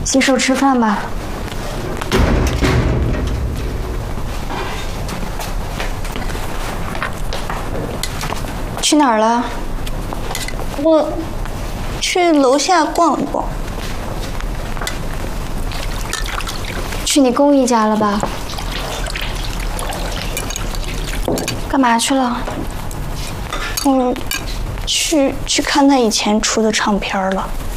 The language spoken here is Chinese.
洗手吃饭吧。去哪儿了？ 我去楼下逛逛。 去你公姨家了吧？干嘛去了？ 去看他以前出的唱片了。